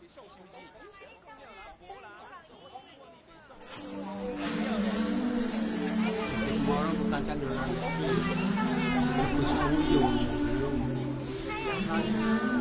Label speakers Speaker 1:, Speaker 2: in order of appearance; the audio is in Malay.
Speaker 1: 送是不是？讲了啦，无啦，做我是我你别送。
Speaker 2: Orang bukan cakap nanti, aku selalu yung,